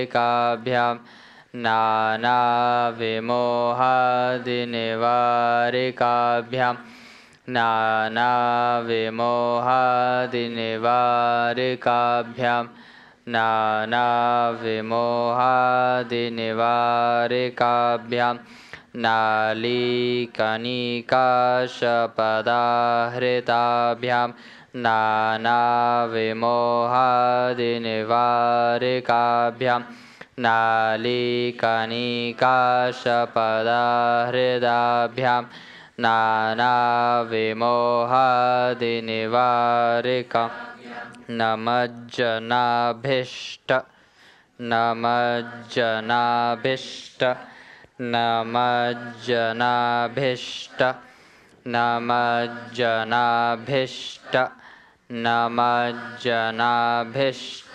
काभ्यां नानाविमोहादिनिवारिकाभ्यां नानाविमोहादिनिवारिकाभ्यां नानाविमोहादिनिवारिकाभ्यां नालीकनिकाशपदाहृताभ्यां नानाविमोहादिनिवारिकाभ्यां नालीकनिकाशपदाहृदाभ्यां नानाविमोहादिनिवारिका नमज्जनाभिष्ट नमज्जनाभिष्ट नमज्जनाभिष्ट नमज्जनाभिष्ट नमज्जनाभिष्ट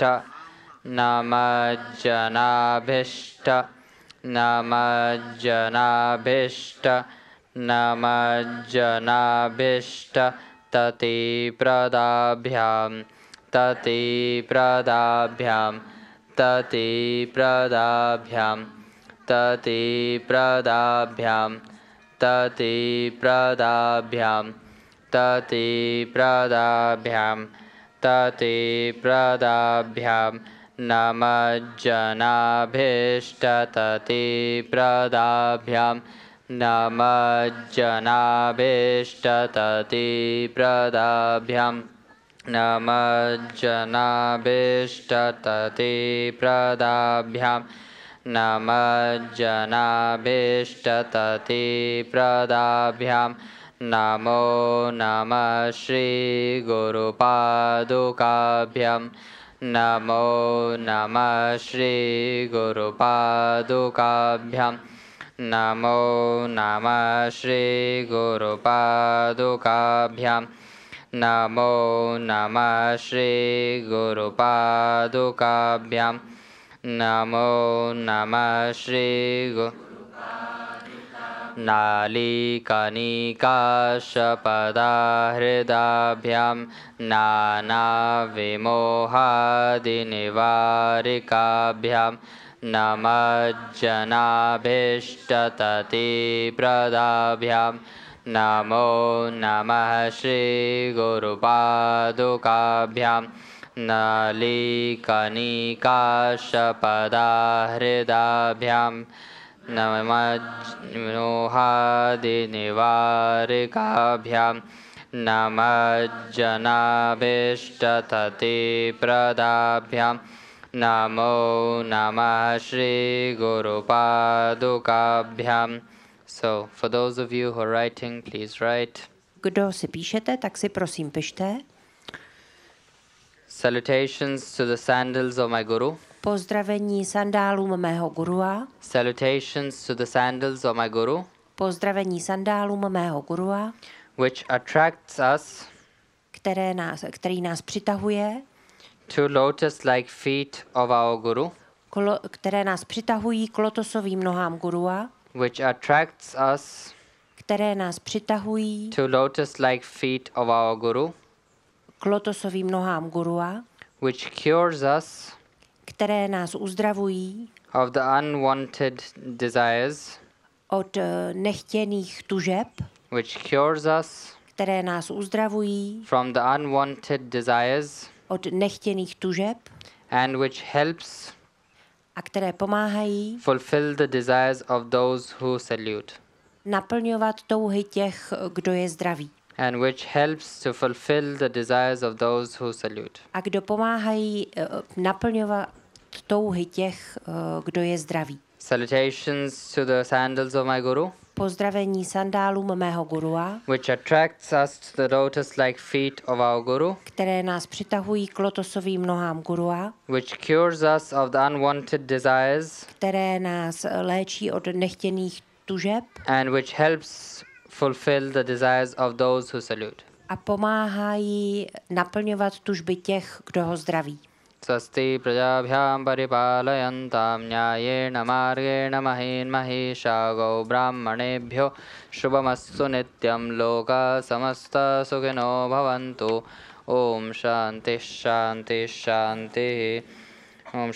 नमज्जनाभिष्ट नमज्जनाभिष्ट नमज्जनाभिष्ट ततिप्रदाभ्यां ततिप्रदाभ्यां ततिप्रदाभ्यां ततिप्रदाभ्यां ततिप्रदाभ्यां ततिप्रदाभ्यां ततिप्रदाभ्यां नमज्जनाभिष्ट ततिप्रदाभ्यां नमज्जनाभिष्ट ततिप्रदाभ्यां नमज्जनाभिष्ट ततिप्रदाभ्यां नमज्जनाभिष्ट ततिप्रदाभ्यां नमो नमः श्रीगुरुपादुकाभ्यां नमो नमः श्रीगुरुपादुकाभ्यां नमो नमः श्रीगुरुपादुकाभ्यां नमो नमः श्रीगुरुपादुकाभ्यां नमो नमः नालीकनिकाशपदाहृदाभ्यां नानाविमोहादिनिवारिकाभ्यां नमज्जनाभिष्ट ततिप्रदाभ्यां नमो नमः श्रीगुरुपादुकाभ्यां नालीकनिकाशपदाहृदाभ्यां नमज्जनाभिष्टनिवारिकाभ्यां नमज्जनाभिष्ट ततिप्रदाभ्यां नमो नमः श्रीगुरुपादुकाभ्यां. So, for those of you who are writing, please write. Kdo si píšete, tak si prosím pište. Salutations to the sandals of my Guru. Pozdravení sandálům mého gurua. Salutations to the sandals of my Guru. Pozdravení sandálům mého gurua. Which attracts us který nás přitahuje. To lotus-like feet of our Guru. Které nás přitahují k lotosovým nohám gurua. Which attracts us které nás přitahují to lotus-like feet of our Guru. K lotosovým nohám gurua. Which cures us které nás uzdravují of the unwanted desires. Od nechtěných tužeb. Which cures us které nás uzdravují from the unwanted desires. Od nechtěných tužeb. And which helps a které pomáhají fulfill the desires of those who salute. Naplňovat touhy těch, kdo je zdraví. And which helps to fulfill the desires of those who salute. A kdo pomáhají naplňovat touhy těch, kdo je zdraví. Salutations to the sandals of my Guru. Pozdravení sandálům mého gurua. Which attracts us to the lotus-like feet of our Guru. Které nás přitahují k lotosovým nohám gurua. Which cures us of the unwanted desires. Které nás léčí od nechtěných tužeb. And which helps fulfill the desires of those who salute. A pomáhají naplňovat tužby těch, kdo ho zdraví. Swasti prajabhyam paripalayantam nyayena margena mahin mahisha gau brahmanebhyo shubhamastu nityam loka samasta sukhino bhavantu. Om shanti shanti shanti. Om